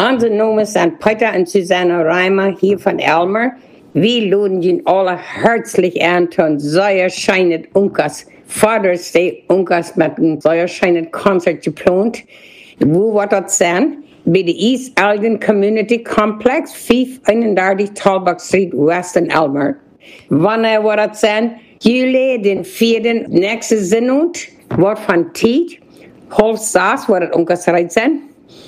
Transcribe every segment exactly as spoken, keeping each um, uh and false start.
Hans Nomen sind Peter und Susanne Reimer hier von Elmer. Wir laden ihn alle herzlich an zu sehr schönen Unkas. Father's Day Unkas mit einem sehr schönen Konzert geplant. Wo wird das sein? Bei der East Elgin Community Complex, fünf einunddreißig Talbot Street, West in Elmer. Wann wird das sein? Juli, den vierten nächsten Sonnabend, wird von Tiet, halb sechs, wird das Unkas sein.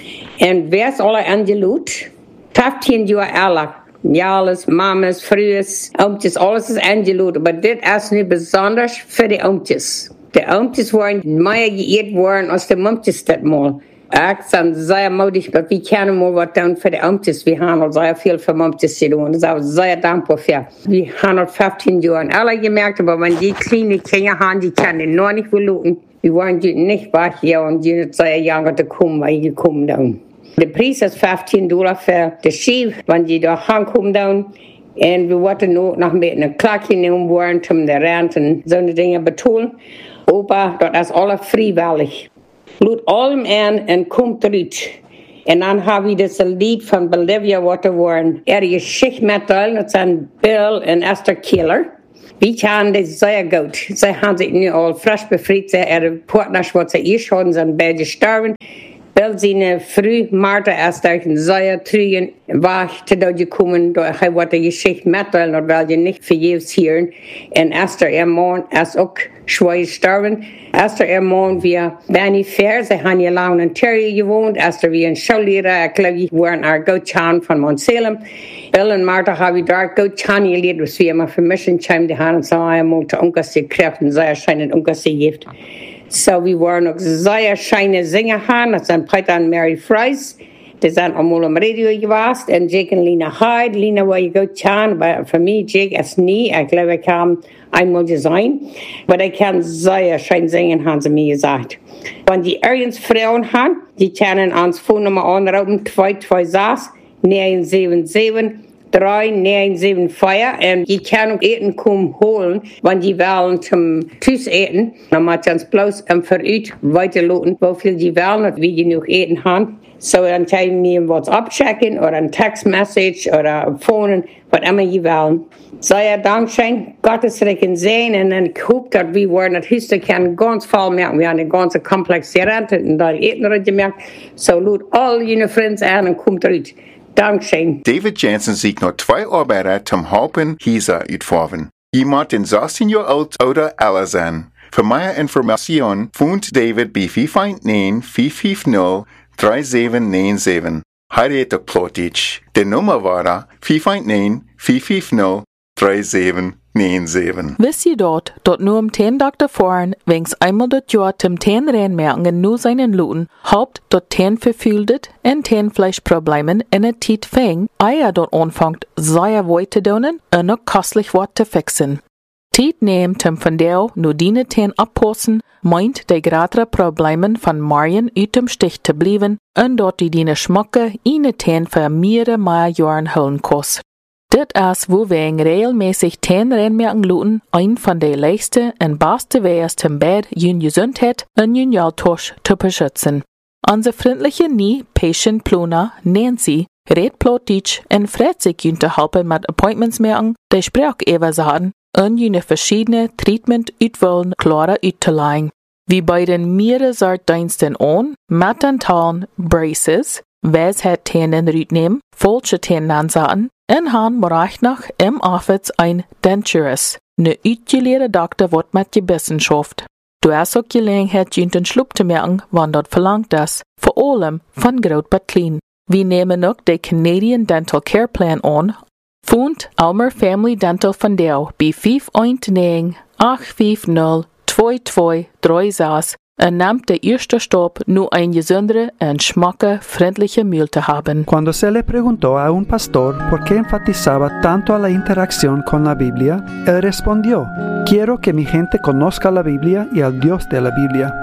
Und wer ist alle angelut? fünfzehn Jahre alt. Ja, alles, Mamas, Frühes, Omtjes, alles ist angelut. Aber das ist nicht besonders für die Omtjes. Die Omtjes waren mehr geirrt worden als die Momtjes das mal. Ich bin sehr mutig, aber wir können mal was tun für die Omtjes. Wir haben sehr viel für Momtjes getan. Das ist auch sehr dankbar für. Wir haben fünfzehn Jahre alle gemerkt, aber wenn die kleine Kinder haben, die können noch nicht verluten. Wir waren nicht wach hier und die sind sehr jung zu kommen, weil die kommen dann. Der Preis ist fünfzehn Dollar für das Schiff, wenn die da ankommen dann. Und wir wollten noch nach einem Klack genommen worden, um die Rente und so eine Dinge betonen. Aber das ist alles freiwillig. Lud allem an und kommt zurück. Und dann habe ich das Lied von Bolivia, was waren. Er Geschichte mitteilen, das sind Bill und Esther Keeler. Wir kennen das sehr gut. Sie haben sich nicht all frisch befreit. Sie haben Partners, was sie erst hatten, sind beide gestorben. Bill seine früh Martha erst durch ein sehr trügen Wach zu da gekommen, da er wollte die Geschichte mitteilen, und weil sie nicht vergebens hören. Und Esther, ihr Mann, ist auch schwer gestorben. Esther, ihr Mann, wir Benny Fair, sie haben hier lange in Terry gewohnt. Esther, wie ein Schullehrer, ich glaube, wir waren auch Gottschan von Mount Salem. Bill und Martha haben wir dort Gottschan gelehrt, was wir immer für Mission kamen, die haben uns auch einmal zu Unkers gekriegt und sehr schönen Unkers gegeben. So, wir waren auch sehr schöne Sänger haben. Das sind Peter und Mary Fries. Die sind einmal am Radio gewesen. Und Jake und Lina Hyde. Lina war ja gut kann, aber für mich, Jake ist nie. Ich glaube, ich kann einmal sein. Aber ich kann sehr schön singen, haben sie mir gesagt. Wenn die irgendwelche Frauen haben, die können uns Phonennummer anrufen, zwei zwei sechs neun sieben sieben drei neun sieben vier, und die können Eten kommen holen, wenn die wollen zum Tisch eten. Dann muss uns bloß um für euch weiterlassen, wie viel die wollen und wie die genug Eten haben. So, dann können wir was abchecken oder ein Textmessage oder Phone, was immer die wollen. Sehr Dankeschön, Gottes Regen sehen, und dann hoffe, dass wir wollen, das Hüste können ganz voll merken. Wir haben eine ganze Komplex gerannt und da Eten gemerkt. So, lud all jene Freunde an und kommt raus. Dankeschön. David Jansen sieht noch zwei Arbeiter zum Haupen Hisa utfahren. Jemand den sechzehn Jahre alt oder älter sein. Für mehr Informationen findet David bei fünf eins neun, fünf fünf null, drei sieben neun sieben. Heirat auf Plotitsch. Die Nummer war fünf eins neun, fünf fünf null, drei sieben neun sieben. Wisst ihr dort, dort nur um ten Tag davor, wenns einmal dort Jahr zum ten Rennmerken nur seinen Luten, haupt dort ten verfühltet und ten Fleischproblemen in der Tiet fäng, eier dort anfangt, sehr weit zu donen und noch kostlich wat zu fixen. Tiet nehmt zum von der nur die ten abposten, meint die größere Problemen von Marien ut dem Stich zu blieben und dort die dine Schmacke ine ten für mehrere mehr Jahren holen kost. Dit is wo wegen regelmäßig ten Rennmerken luten, ein von der leichsten und besten Wege zum Bett, jün Gesundheit und jün Jaltosch zu beschützen. Unsere freundliche nie Patient Pluna, Nancy, red Plotitsch und freut sich jün zu helfen mit Appointments merken, die Spracheversagen und jüne verschiedene Treatment utwollen klare utzulegen. Wie bei den mehreren Sortdiensten an, mit den Talen Braces, Wes het tenen rütnehmen, falsche tenen ansahen, en han moracht nach im Office ein Denturus, ne utgelehrte Doktor, wat mit gebissen schafft. Du hast auch Gelegenheit, jünden Schluck zu merken, wann dort verlangt das, vor allem von Groot but Clean. Wir nehmen auch den Canadian Dental Care Plan an, fund Elmer Family Dental von der bei fünf eins neun, acht fünf null, zwei zwei drei sechs, und nimmt der erste Stopp, nur ein gesündere und schmacke, freundliche Mehl zu haben. Cuando se le preguntó a un pastor por qué enfatizaba tanto a la interacción con la Biblia, él respondió, quiero que mi gente conozca la Biblia y al Dios de la Biblia.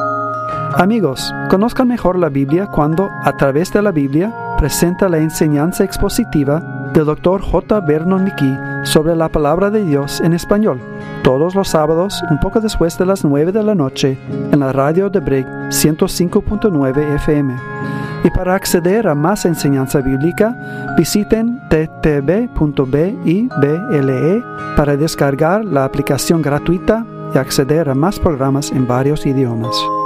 Amigos, conozcan mejor la Biblia cuando, a través de la Biblia, presenta la enseñanza expositiva del doctor J. Vernon McGee sobre la palabra de Dios en español, todos los sábados, un poco después de las nueve de la noche, en la radio de Brig ciento cinco punto nueve F M. Y para acceder a más enseñanza bíblica, visiten t t b punto b i b l e para descargar la aplicación gratuita y acceder a más programas en varios idiomas.